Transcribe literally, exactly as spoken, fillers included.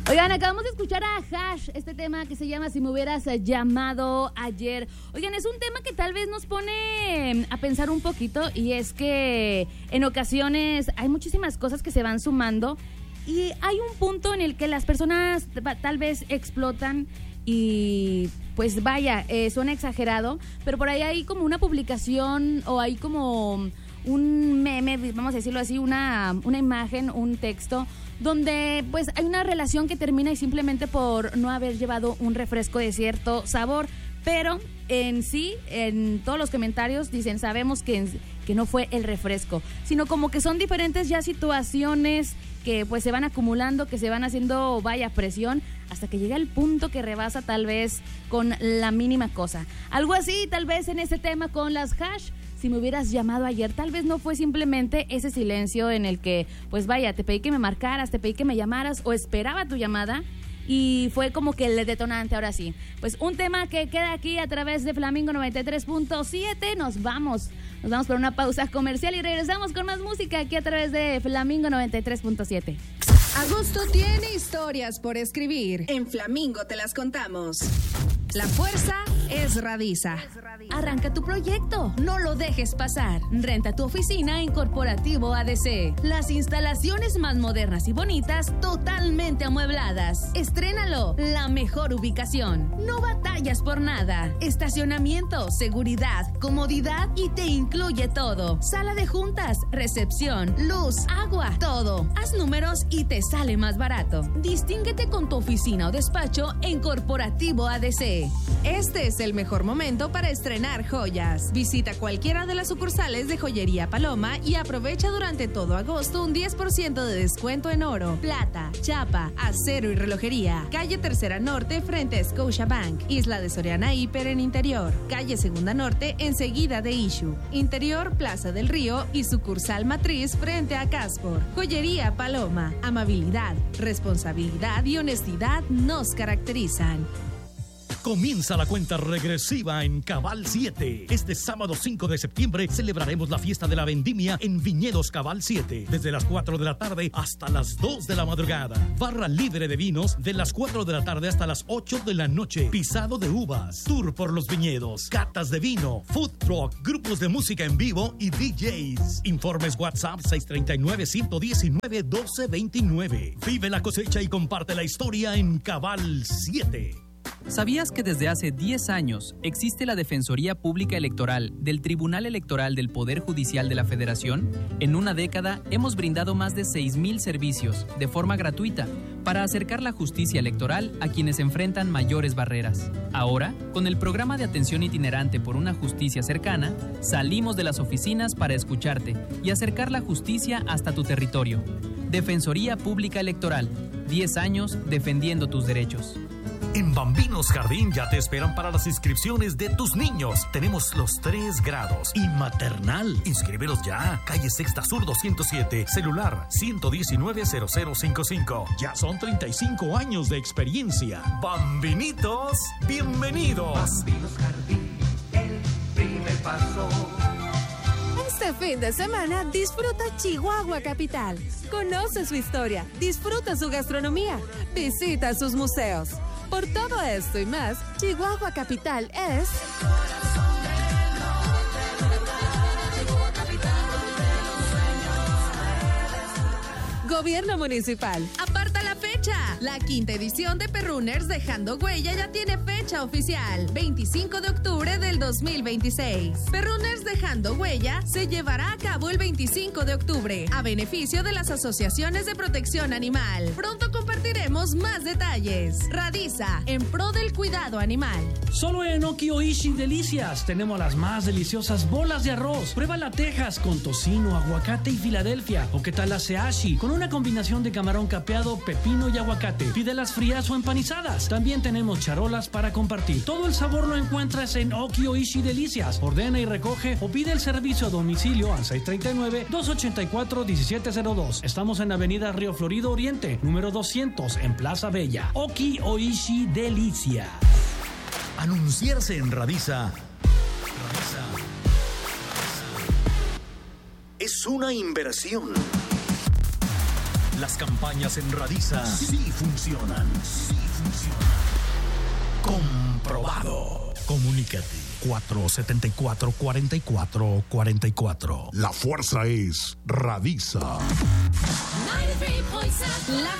Oigan, acabamos de escuchar a Hash, este tema que se llama Si me hubieras llamado ayer. Oigan, es un tema que tal vez nos pone a pensar un poquito, y es que en ocasiones hay muchísimas cosas que se van sumando y hay un punto en el que las personas tal vez explotan y pues vaya, eh, suena exagerado, pero por ahí hay como una publicación o hay como un meme, vamos a decirlo así, una, una imagen, un texto donde pues hay una relación que termina y simplemente por no haber llevado un refresco de cierto sabor, pero en sí, en todos los comentarios dicen, sabemos que, que no fue el refresco, sino como que son diferentes ya situaciones que pues se van acumulando, que se van haciendo vaya presión, hasta que llega el punto que rebasa tal vez con la mínima cosa. Algo así tal vez en este tema con las Hash. Si me hubieras llamado ayer, tal vez no fue simplemente ese silencio en el que, pues vaya, te pedí que me marcaras, te pedí que me llamaras o esperaba tu llamada y fue como que el detonante. Ahora sí, pues un tema que queda aquí a través de Flamingo noventa y tres punto siete. Nos vamos, nos vamos por una pausa comercial y regresamos con más música aquí a través de Flamingo noventa y tres punto siete. Agosto tiene historias por escribir. En Flamingo te las contamos. La fuerza es Radisa. Arranca tu proyecto, No lo dejes pasar. renta tu oficina en Corporativo A D C. Las instalaciones más modernas y bonitas, totalmente amuebladas. Estrénalo, la mejor ubicación. No batallas por nada. Estacionamiento, seguridad, comodidad y te incluye todo. Sala de juntas, recepción, luz, agua, todo. Haz números y te sale más barato. Distínguete con tu oficina o despacho en Corporativo A D C. Este es el mejor momento para estrenar joyas. Visita cualquiera de las sucursales de Joyería Paloma y aprovecha durante todo agosto un diez por ciento de descuento en oro, plata, chapa, acero y relojería. Calle Tercera Norte frente a Scotiabank. Isla de Soriana Hiper en Interior. Calle Segunda Norte enseguida de Issue. Interior Plaza del Río y sucursal matriz frente a Caspor. Joyería Paloma. Amabilidad, responsabilidad y honestidad nos caracterizan. Comienza la cuenta regresiva en Cabal siete. Este sábado cinco de septiembre celebraremos la fiesta de la vendimia en Viñedos Cabal siete. Desde las cuatro de la tarde hasta las dos de la madrugada. Barra libre de vinos de las cuatro de la tarde hasta las ocho de la noche. Pisado de uvas. Tour por los viñedos. Catas de vino. Food truck. Grupos de música en vivo y D Js. Informes WhatsApp seis tres nueve, uno uno nueve, uno dos dos nueve. Vive la cosecha y comparte la historia en Cabal siete. ¿Sabías que desde hace diez años existe la Defensoría Pública Electoral del Tribunal Electoral del Poder Judicial de la Federación? En una década hemos brindado más de seis mil servicios de forma gratuita para acercar la justicia electoral a quienes enfrentan mayores barreras. Ahora, con el programa de atención itinerante por una justicia cercana, salimos de las oficinas para escucharte y acercar la justicia hasta tu territorio. Defensoría Pública Electoral, diez años defendiendo tus derechos. En Bambinos Jardín ya te esperan para las inscripciones de tus niños. Tenemos los tres grados y maternal. Inscríbelos ya. Calle Sexta Sur doscientos siete. Celular ciento diecinueve, cero cero cinco cinco. Ya son treinta y cinco años de experiencia. Bambinitos, bienvenidos. Bambinos Jardín, el primer paso. Este fin de semana disfruta Chihuahua Capital. Conoce su historia, disfruta su gastronomía, visita sus museos. Por todo esto y más, Chihuahua Capital es... Gobierno Municipal. Aparta la fecha. La quinta edición de Perrunners Dejando Huella ya tiene fecha oficial. veinticinco de octubre del dos mil veintiséis. Perrunners Dejando Huella se llevará a cabo el veinticinco de octubre a beneficio de las asociaciones de protección animal. Pronto compartiremos más detalles. Radisa, en pro del cuidado animal. Solo en Oki Oishi Delicias tenemos las más deliciosas bolas de arroz. Prueba la Texas con tocino, aguacate y Filadelfia. O qué tal la Seashi con una combinación de camarón capeado, pepino y aguacate. Pídelas frías o empanizadas. También tenemos charolas para compartir. Todo el sabor lo encuentras en Oki Oishi Delicias. Ordena y recoge o pide el servicio a domicilio al seis tres nueve, dos ocho cuatro, uno siete cero dos. Estamos en Avenida Río Florido Oriente, número doscientos, en Plaza Bella. Oki Oishi Delicias. Anunciarse en Radisa. Radisa. Radisa. Es una inversión. Las campañas en Radiza sí funcionan. Sí funcionan. Comprobado. Comunícate. cuatro siete cuatro, cuatro cuatro cuatro cuatro. La fuerza es Radiza. La